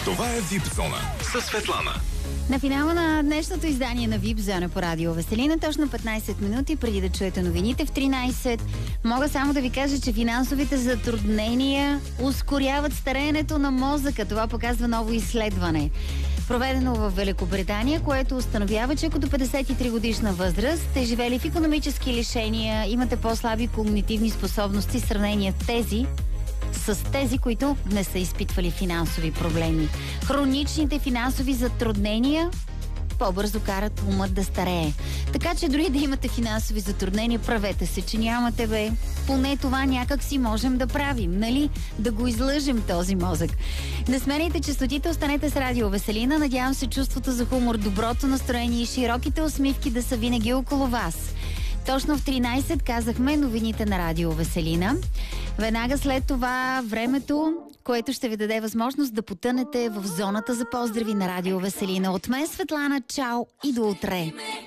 Това е VIP Зона със Светлана. На финала на днешното издание на VIP Зона по Радио Веселина, точно 15 минути преди да чуете новините в 13, мога само да ви кажа, че финансовите затруднения ускоряват стареенето на мозъка. Това показва ново изследване, проведено в Великобритания, което установява, че ако до 53 годишна възраст сте живели в икономически лишения, имате по-слаби когнитивни способности в сравнение с тези, които не са изпитвали финансови проблеми. Хроничните финансови затруднения по-бързо карат умът да старее. Така че дори да имате финансови затруднения, правете се, че нямате, бе. Поне това някак си можем да правим, нали? Да го излъжем този мозък. Не сменяйте честотите, останете с Радио Веселина. Надявам се чувството за хумор, доброто настроение и широките усмивки да са винаги около вас. Точно в 13 казахме новините на Радио Веселина. Веднага след това времето, което ще ви даде възможност да потънете в зоната за поздрави на Радио Веселина. От мен Светлана, чао и до утре!